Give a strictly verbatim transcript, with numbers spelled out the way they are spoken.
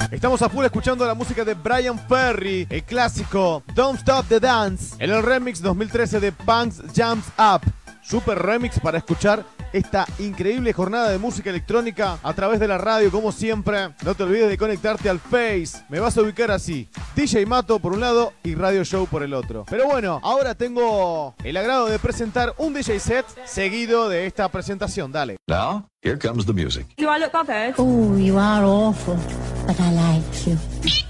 Estamos a full escuchando la música de Bryan Ferry, el clásico Don't Stop the Dance, en el remix dos mil trece de Punks Jumps Up. Super remix para escuchar esta increíble jornada de música electrónica a través de la radio, como siempre. No te olvides de conectarte al Face. Me vas a ubicar así: D J Mato por un lado y Radio Show por el otro. Pero bueno, ahora tengo el agrado de presentar un D J set seguido de esta presentación. Dale. Now, here comes the music. Do I look bothered? Oh, you are awful, but I like you.